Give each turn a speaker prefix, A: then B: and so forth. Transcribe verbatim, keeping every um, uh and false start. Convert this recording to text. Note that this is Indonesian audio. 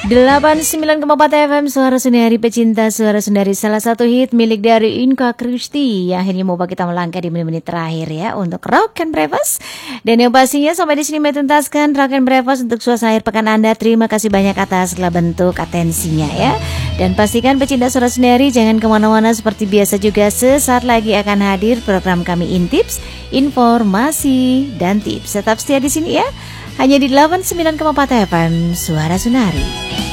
A: delapan puluh sembilan koma empat F M Suara Sundari Pecinta Suara Sundari, salah satu hit milik dari Inka Kristi yang akhirnya membawa kita melangkah di menit-menit terakhir ya untuk Rock and Breakfast. Dan yang pastinya sampai di sini menuntaskan Rock and Breakfast untuk suasana akhir pekan Anda. Terima kasih banyak atas segala bentuk atensinya ya. Dan pastikan pecinta Suara Sundari jangan kemana-mana, seperti biasa juga sesaat lagi akan hadir program kami Intips, informasi dan tips. Tetap setia di sini ya. Hanya di delapan puluh sembilan koma empat F M Suara Sundari.